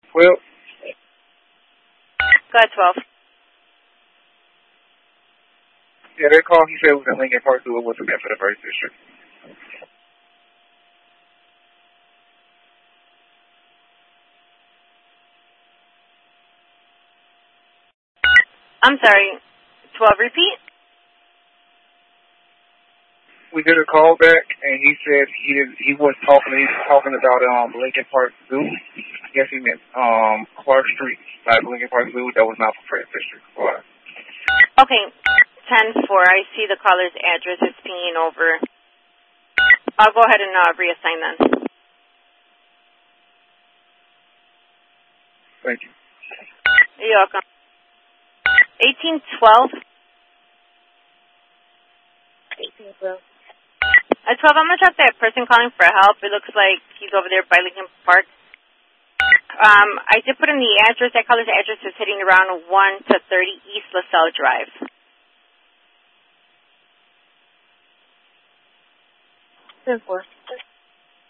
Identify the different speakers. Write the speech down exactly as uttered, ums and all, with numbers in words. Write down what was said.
Speaker 1: twelve?
Speaker 2: Go ahead, twelve.
Speaker 1: Yeah, that call he said was in Lincoln Park, so it wasn't meant for the first district.
Speaker 2: I'm sorry, twelve, repeat?
Speaker 1: We did a call back, and he said he didn't, he was talking, he was talking about um Lincoln Park Zoo. I guess he meant um Clark Street, like Lincoln Park Zoo. That was not for first district. Or,
Speaker 2: Okay, ten four. I see the caller's address is pinging over. I'll go ahead and uh, reassign then.
Speaker 1: Thank you.
Speaker 2: You're welcome. eighteen twelve. eighteen twelve. At twelve, I'm going to talk to that person calling for help. It looks like he's over there by Lincoln Park. Um, I did put in the address. That caller's address is hitting around one to thirty East LaSalle Drive.
Speaker 3: ten four.